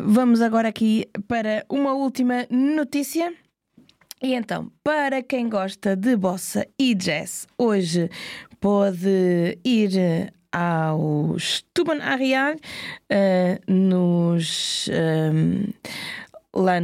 Vamos agora aqui para uma última notícia. E então, para quem gosta de bossa e jazz, hoje pode ir ao Stuben Areal, lá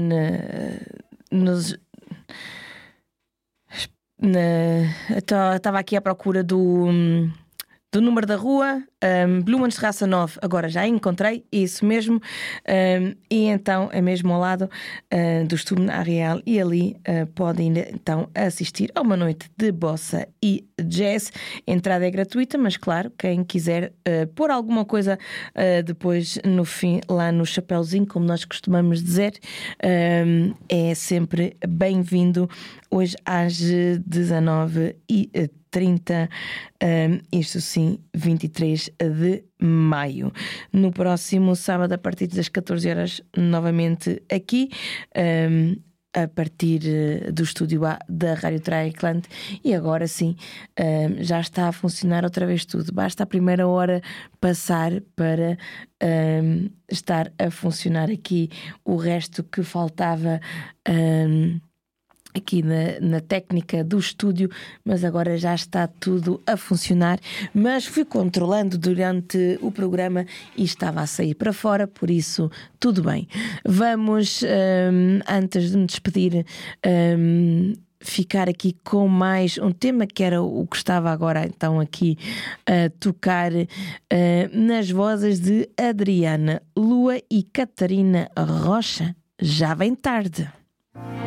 estava aqui à procura do número da rua, Blumenstrasse 9, agora já encontrei, isso mesmo, e então é mesmo ao lado do Stuben Areal, e ali podem então assistir a uma noite de bossa e jazz. A entrada é gratuita, mas claro, quem quiser pôr alguma coisa depois no fim, lá no chapéuzinho, como nós costumamos dizer, é sempre bem-vindo hoje às 19h30, isto sim, 23 de maio. No próximo sábado, a partir das 14 horas, novamente aqui, a partir do estúdio A da Rádio Dreieckland. E agora sim, já está a funcionar outra vez tudo. Basta a primeira hora passar para estar a funcionar aqui o resto que faltava aqui na técnica do estúdio, mas agora já está tudo a funcionar. Mas fui controlando durante o programa e estava a sair para fora, por isso tudo bem. Vamos, antes de me despedir, ficar aqui com mais um tema que era o que estava agora então aqui a tocar nas vozes de Adriana Lua e Catarina Rocha. Já vem tarde.